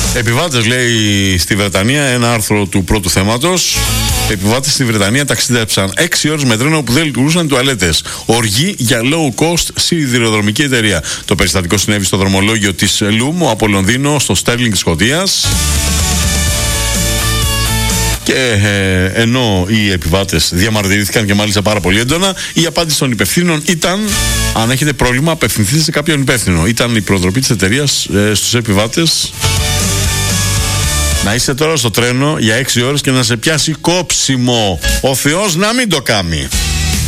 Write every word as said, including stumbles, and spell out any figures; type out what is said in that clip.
Επιβάτες, λέει, στη Βρετανία, ένα άρθρο του πρώτου θέματος. Επιβάτες στη Βρετανία ταξίδεψαν έξι ώρες με τρένο που δεν λειτουργούσαν τουαλέτες. Οργή για low cost σιδηροδρομική εταιρεία. Το περιστατικό συνέβη στο δρομολόγιο της Λούμο από Λονδίνο στο Στέρλινγκ της Σκωτίας. Και ε, ενώ οι επιβάτες διαμαρτυρήθηκαν και μάλιστα πάρα πολύ έντονα, η απάντηση των υπευθύνων ήταν: αν έχετε πρόβλημα, απευθυνθείτε σε κάποιον υπεύθυνο. Ήταν η προτροπή της εταιρείας ε, στους επιβάτες. Να είσαι τώρα στο τρένο για έξι ώρες και να σε πιάσει κόψιμο. Ο Θεός να μην το κάνει.